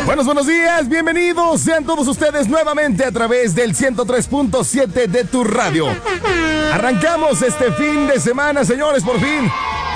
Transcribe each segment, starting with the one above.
Buenos días, bienvenidos sean todos ustedes nuevamente a través del 103.7 de tu radio. Arrancamos este fin de semana, señores, por fin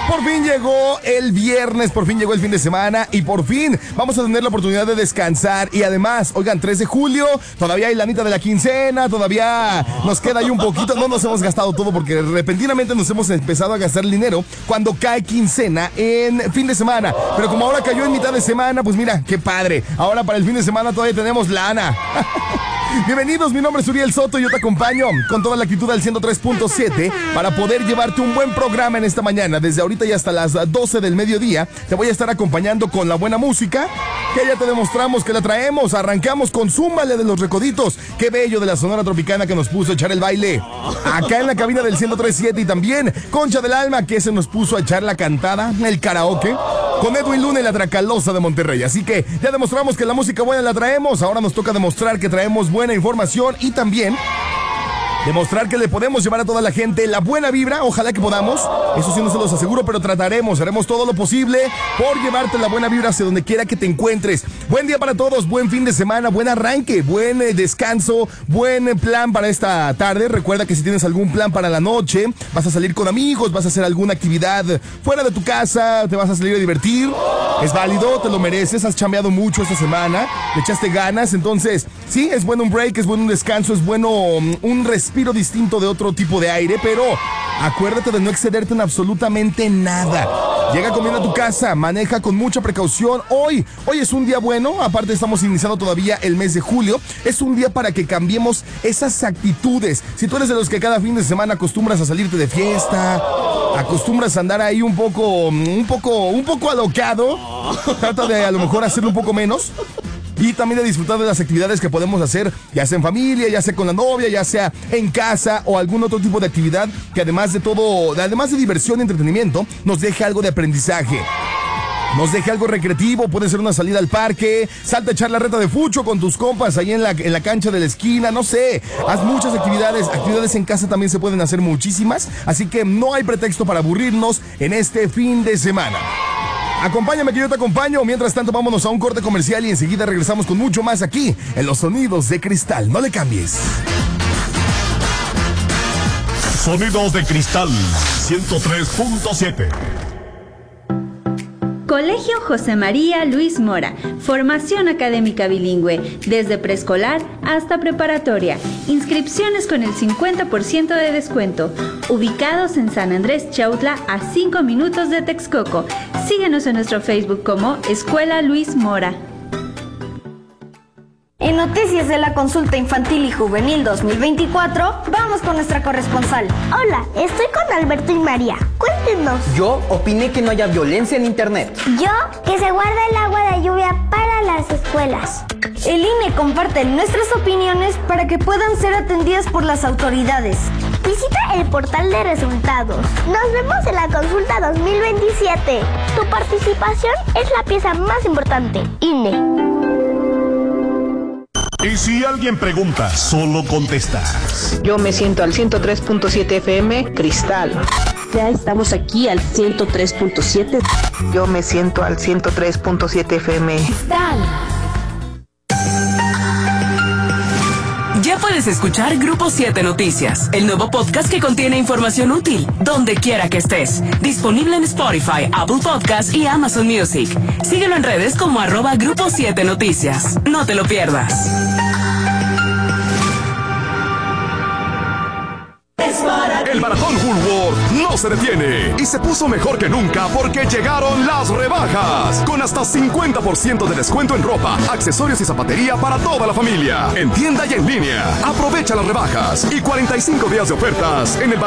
llegó el viernes, por fin llegó el fin de semana y por fin vamos a tener la oportunidad de descansar. Y además, oigan, 3 de julio, todavía hay lanita de la quincena, todavía nos queda ahí un poquito, no nos hemos gastado todo porque repentinamente nos hemos empezado a gastar el dinero cuando cae quincena en fin de semana. Pero como ahora cayó en mitad de semana, pues mira, qué padre, ahora para el fin de semana todavía tenemos lana. Bienvenidos, mi nombre es Uriel Soto y yo te acompaño con toda la actitud del 103.7 para poder llevarte un buen programa en esta mañana. Desde ahorita y hasta las 12 del mediodía te voy a estar acompañando con la buena música, que ya te demostramos que la traemos. Arrancamos con Zúmbale de los Recoditos, qué bello, de la Sonora Tropicana, que nos puso a echar el baile acá en la cabina del 103.7. Y también Concha del Alma, que se nos puso a echar la cantada, el karaoke, con Edwin Luna y la Tracalosa de Monterrey. Así que ya demostramos que la música buena la traemos. Ahora nos toca demostrar que traemos buena información y también demostrar que le podemos llevar a toda la gente la buena vibra. Ojalá que podamos, eso sí no se los aseguro, pero haremos todo lo posible por llevarte la buena vibra hacia donde quiera que te encuentres. Buen día para todos, buen fin de semana, buen arranque, buen descanso, buen plan para esta tarde. Recuerda que si tienes algún plan para la noche, vas a salir con amigos, vas a hacer alguna actividad fuera de tu casa, te vas a salir a divertir, es válido, te lo mereces, has chambeado mucho esta semana, le echaste ganas, entonces sí, es bueno un break, es bueno un descanso, es bueno un respiro distinto de otro tipo de aire, pero acuérdate de no excederte en absolutamente nada. Llega comiendo a tu casa, maneja con mucha precaución. Hoy es un día bueno, aparte estamos iniciando todavía el mes de julio, es un día para que cambiemos esas actitudes. Si tú eres de los que cada fin de semana acostumbras a salirte de fiesta, acostumbras a andar ahí un poco alocado, trata de a lo mejor hacerlo un poco menos. Y también de disfrutar de las actividades que podemos hacer, ya sea en familia, ya sea con la novia, ya sea en casa o algún otro tipo de actividad que además de diversión y entretenimiento, nos deje algo de aprendizaje. Nos deje algo recreativo, puede ser una salida al parque, salta a echar la reta de fucho con tus compas ahí en la cancha de la esquina, no sé, haz muchas actividades en casa también se pueden hacer muchísimas, así que no hay pretexto para aburrirnos en este fin de semana. Acompáñame que yo te acompaño. Mientras tanto, vámonos a un corte comercial y enseguida regresamos con mucho más aquí en Los Sonidos de Cristal. No le cambies. Sonidos de Cristal 103.7. Colegio José María Luis Mora, formación académica bilingüe, desde preescolar hasta preparatoria, inscripciones con el 50% de descuento, ubicados en San Andrés Chautla a 5 minutos de Texcoco. Síguenos en nuestro Facebook como Escuela Luis Mora. En noticias de la consulta infantil y juvenil 2024, vamos con nuestra corresponsal. Hola, estoy con Alberto y María. Cuéntenos. Yo opiné que no haya violencia en internet. Yo, que se guarda el agua de lluvia para las escuelas. El INE comparte nuestras opiniones para que puedan ser atendidas por las autoridades. Visita el portal de resultados. Nos vemos en la consulta 2027. Tu participación es la pieza más importante. INE. Y si alguien pregunta, solo contestas. Yo me siento al 103.7 FM, Cristal. Ya estamos aquí al 103.7. Yo me siento al 103.7 FM, Cristal. Ya puedes escuchar Grupo 7 Noticias, el nuevo podcast que contiene información útil, donde quiera que estés. Disponible en Spotify, Apple Podcasts y Amazon Music. Síguelo en redes como @Grupo 7 Noticias. No te lo pierdas. El maratón Woolworth no se detiene y se puso mejor que nunca porque llegaron las rebajas con hasta 50% de descuento en ropa, accesorios y zapatería para toda la familia, en tienda y en línea. Aprovecha las rebajas y 45 días de ofertas en el